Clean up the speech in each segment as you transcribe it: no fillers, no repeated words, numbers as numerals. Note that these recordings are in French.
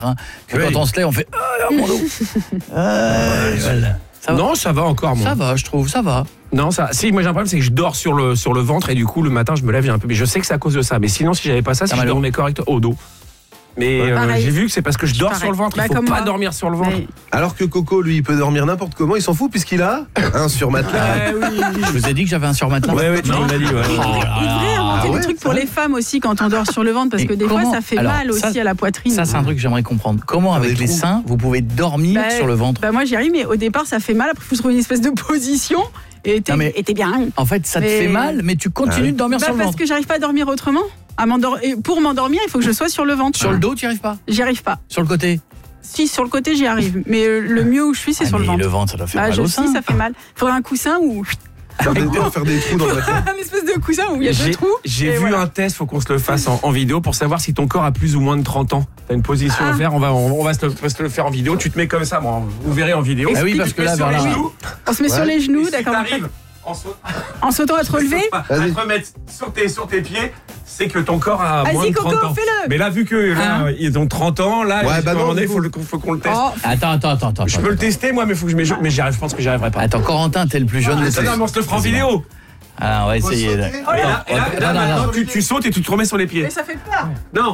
que quand on se lève, on fait mon dos. Voilà. Ça va. Non, ça va encore, moi. Ça va, je trouve, ça va. Non, ça. Si, moi j'ai un problème, c'est que je dors sur le ventre et du coup, le matin, je me lève, j'ai un peu. Mais je sais que c'est à cause de ça. Mais sinon, si j'avais pas ça, si je dormais correctement au dos. Mais j'ai vu que c'est parce que je dors sur le ventre. Il faut pas dormir sur le ventre. Mais... Alors que Coco, lui, il peut dormir n'importe comment. Il s'en fout puisqu'il a un surmatelas. Je vous ai dit que j'avais un surmatelas. Ouais, tu l'as dit. Ouais. Il devrait inventer des trucs pour les femmes aussi quand on dort sur le ventre parce que des fois ça fait mal aussi à la poitrine. Ça c'est un truc que j'aimerais comprendre. Comment avec les seins vous pouvez dormir sur le ventre? Moi j'y arrive mais au départ ça fait mal. Après il faut trouver une espèce de position. Et t'es bien. En fait ça te fait mal mais tu continues de dormir sur le ventre. Parce que j'arrive pas à dormir autrement. Pour m'endormir, il faut que je sois sur le ventre. Sur le dos, tu n'y arrives pas? J'y arrive pas. Sur le côté? Si, sur le côté, j'y arrive. Mais le mieux où je suis, c'est sur le ventre. Le ventre, ça doit faire mal au sein. Si, ça fait mal. Il faudrait un coussin où... Faire des trous dans la tête. Un espèce de coussin où il y a 2 trous. J'ai vu un test, faut qu'on se le fasse en vidéo pour savoir si ton corps a plus ou moins de 30 ans. T'as une position à faire, on va se le faire en vidéo. Tu te mets comme ça, vous verrez en vidéo. Ah oui, parce que là, vers là. On se met sur les genoux, d'accord. En sautant à te relever. À te remettre sur tes pieds, c'est que ton corps a moins de 30 ans. Fais-le. Mais là, vu que là, ils ont 30 ans, là, à un moment donné, il faut qu'on le teste. Attends. Je peux le tester, moi, mais faut que mais je pense que j'y arriverai pas. Attends, Corentin, t'es le plus jeune. Non, on se le fera en vidéo. Alors, on va essayer. Et là, maintenant, tu sautes et tu te remets sur les pieds. Mais ça fait peur. Non.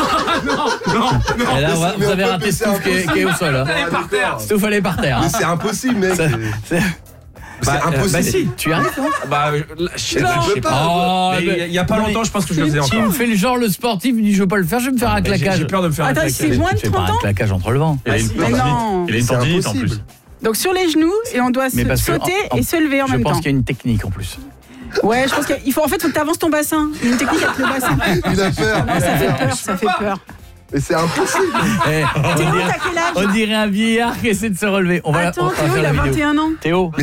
Et là, vous avez raté Stouff qui est au sol. Par terre. Stouff, elle est par terre. Mais c'est impossible, mec. C'est impossible. Bah si. Tu y arrives, toi? Je peux pas. Il y a pas longtemps, je pense que je le faisais encore. Tu me fais le genre le sportif, il dit je veux pas le faire, je vais me faire un claquage. J'ai peur de me faire un claquage. Attends, c'est moins de 30 ans? Un claquage entre le vent. Mais non. Il a une tendinite en plus. Donc sur les genoux et on doit sauter et se lever en même temps. Je pense qu'il y a une technique en plus. Ouais, je pense qu'il faut que tu avances ton bassin. Il y a une technique avec le bassin. Il a peur. Ça fait peur. Mais c'est impossible. Théo, t'as quel âge? On dirait un vieillard qui essaie de se relever. Attends, Théo, il a 21 ans. Théo.